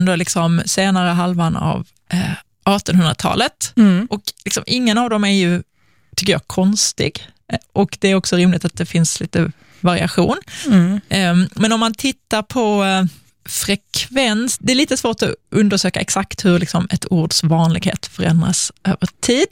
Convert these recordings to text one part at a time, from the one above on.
under liksom senare halvan av 1800-talet. Och liksom ingen av dem är ju, tycker jag, konstig. Och det är också rimligt att det finns lite variation. Men om man tittar på frekvens, det är lite svårt att undersöka exakt hur liksom ett ords vanlighet förändras över tid.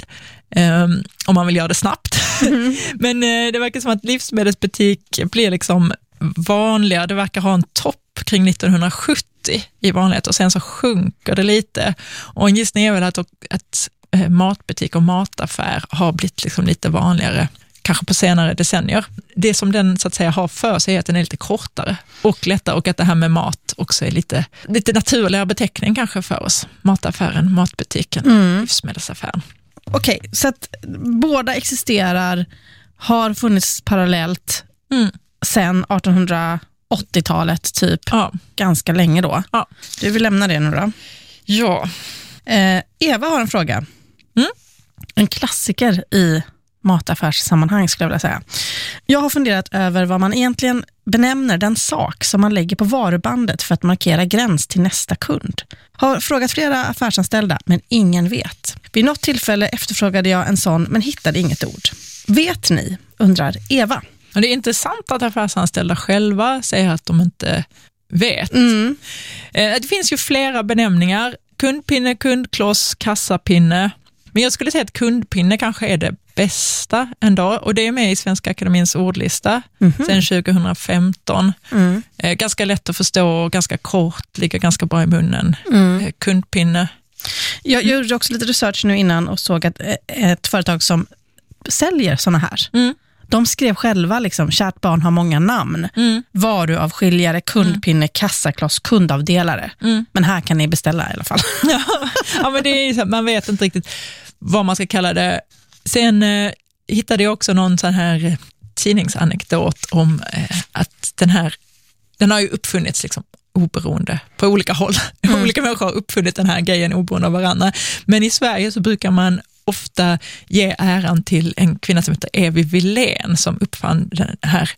Om man vill göra det snabbt. Men det verkar som att livsmedelsbutik blir liksom vanligare. Det verkar ha en topp kring 1970 i vanlighet och sen så sjunker det lite. Och en gissning är väl att matbutik och mataffär har blivit liksom lite vanligare kanske på senare decennier. Det som den så att säga har för sig är att den är lite kortare och lättare, och att det här med mat också är lite naturligare beteckning kanske för oss. Mataffären, matbutiken, livsmedelsaffären. Okej, så att båda existerar, har funnits parallellt sen 1880-talet typ. Ja. Ganska länge då. Ja. Du vill lämna det nu då? Ja. Eva har en fråga. En klassiker i mataffärssammanhang skulle jag vilja säga. Jag har funderat över vad man egentligen benämner den sak som man lägger på varubandet för att markera gräns till nästa kund. Har frågat flera affärsanställda, men ingen vet. Vid något tillfälle efterfrågade jag en sån, men hittade inget ord. Vet ni? Undrar Eva. Och det är intressant att affärsanställda själva säger att de inte vet. Det finns ju flera benämningar. Kundpinne, kundkloss, kassapinne. Men jag skulle säga att kundpinne kanske är det bästa ändå. Och det är med i Svenska Akademins ordlista sedan 2015. Ganska lätt att förstå, ganska kort, ligger ganska bra i munnen. Kundpinne. Jag gjorde också lite research nu innan och såg att ett företag som säljer såna här. De skrev själva liksom, kärt barn har många namn. Varuavskiljare, kundpinne, kassakloss, kundavdelare. Men här kan ni beställa i alla fall. Ja, men det är så, man vet inte riktigt vad man ska kalla det. Sen hittade jag också någon sån här tidningsanekdot om att den har ju uppfunnits liksom oberoende på olika håll. Olika människor har uppfunnit den här grejen oberoende av varandra. Men i Sverige så brukar man ofta ge äran till en kvinna som heter Evi Wilén som uppfann den här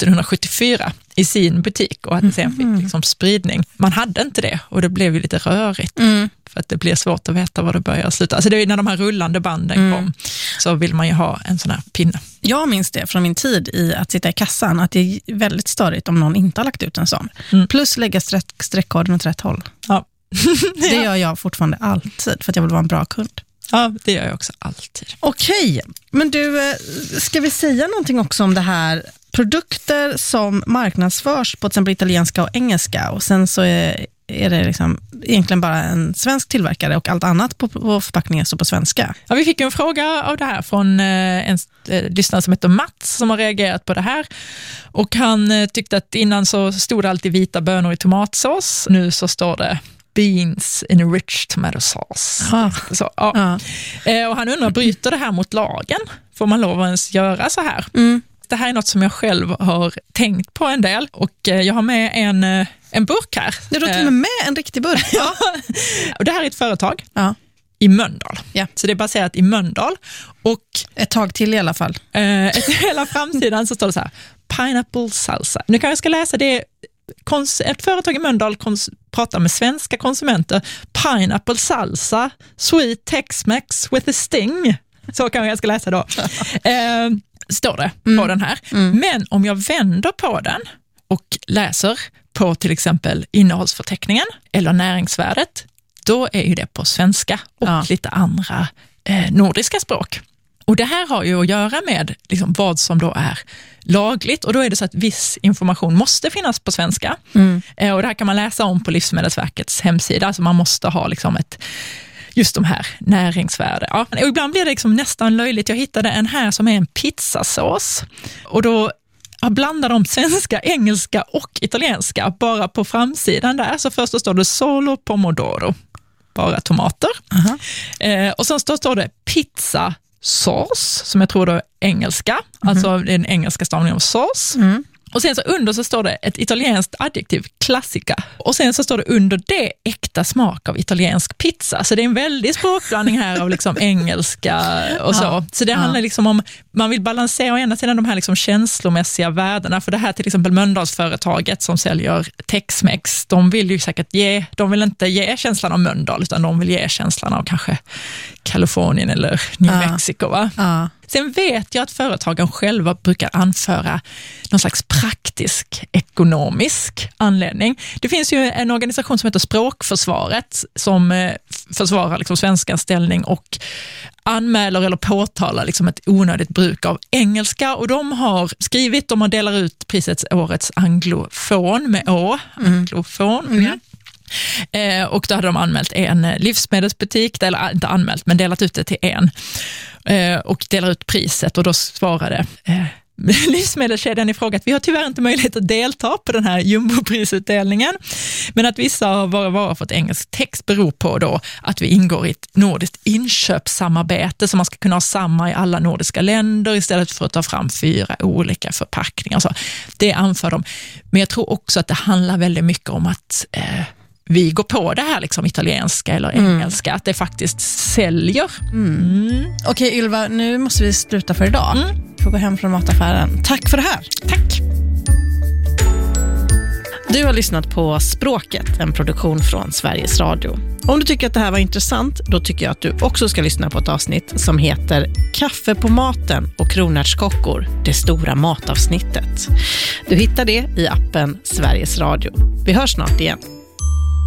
1974 i sin butik, och att det sen fick liksom spridning. Man hade inte det, och det blev ju lite rörigt för att det blir svårt att veta var det börjar sluta. Alltså det är när de här rullande banden kom, så vill man ju ha en sån här pinne. Jag minns det från min tid i att sitta i kassan, att det är väldigt störigt om någon inte har lagt ut en sån. Plus lägga streckkoden åt rätt håll. Ja. Det gör jag fortfarande alltid för att jag vill vara en bra kund. Ja, det gör jag också alltid. Okej, men du, ska vi säga någonting också om det här? Produkter som marknadsförs på till exempel italienska och engelska, och sen så är det liksom egentligen bara en svensk tillverkare och allt annat på förpackningen står på svenska. Ja, vi fick ju en fråga av det här från en lyssnare som heter Mats som har reagerat på det här. Och han tyckte att innan så stod det alltid vita bönor i tomatsås. Nu så står det beans in a rich tomato sauce. Så, ja. Och han undrar, bryter det här mot lagen? Får man lov att ens göra så här? Det här är något som jag själv har tänkt på en del, och jag har med en burk här. Du har till och med en riktig burk. Ja. Och det här är ett företag i Mölndal. Ja. Så det är baserat i Mölndal. Och ett tag till i alla fall. Hela framsidan så står det så här: pineapple salsa. Nu kan jag ska läsa det. Ett företag i Mölndal pratar med svenska konsumenter. Pineapple salsa, sweet Tex-Mex with a sting. Så kan jag ska läsa då. Står det på den här. Men om jag vänder på den och läser på till exempel innehållsförteckningen eller näringsvärdet, då är ju det på svenska och lite andra nordiska språk. Och det här har ju att göra med liksom vad som då är lagligt, och då är det så att viss information måste finnas på svenska. Och det här kan man läsa om på Livsmedelsverkets hemsida, alltså man måste ha liksom just de här näringsvärde. Ja. Och ibland blir det liksom nästan löjligt. Jag hittade en här som är en pizzasås, och då blandar de svenska, engelska och italienska bara på framsidan där. Så först då står det solo pomodoro, bara tomater. Och sen står det pizzasås, som jag tror då är engelska, alltså det är en engelska stavning av sås. Och sen så under så står det ett italienskt adjektiv, classica. Och sen så står det under det äkta smak av italiensk pizza. Så det är en väldig språkblandning här av liksom engelska och så. Så det handlar liksom om, man vill balansera å ena sidan de här liksom känslomässiga värdena. För det här till exempel Mölndalsföretaget som säljer Tex-Mex, de vill ju säkert de vill inte ge känslan av Mölndal, utan de vill ge känslan av kanske Kalifornien eller New Mexico, va? Sen vet jag att företagen själva brukar anföra någon slags praktisk ekonomisk anledning. Det finns ju en organisation som heter Språkförsvaret som försvarar liksom svenskans ställning och anmäler eller påtalar liksom ett onödigt bruk av engelska, och de har skrivit, de har delat ut prisets årets anglofon med anglofon. Och då hade de anmält en livsmedelsbutik, eller inte anmält men delat ut det till en, och delar ut priset, och då svarade livsmedelskedjan i fråga att vi har tyvärr inte möjlighet att delta på den här jumboprisutdelningen, men att vissa av våra varor fått engelsk text beror på då att vi ingår i ett nordiskt inköpssamarbete, så man ska kunna ha samma i alla nordiska länder istället för att ta fram 4 olika förpackningar. Så det anför de. Men jag tror också att det handlar väldigt mycket om att vi går på det här liksom italienska eller engelska, att det faktiskt säljer. Okej, Ylva, nu måste vi sluta för idag. Får gå hem från mataffären. Tack för det här. Tack. Du har lyssnat på Språket, en produktion från Sveriges Radio. Om du tycker att det här var intressant, då tycker jag att du också ska lyssna på ett avsnitt som heter Kaffe på maten och kronärtskockor, det stora matavsnittet. Du hittar det i appen Sveriges Radio. Vi hörs snart igen.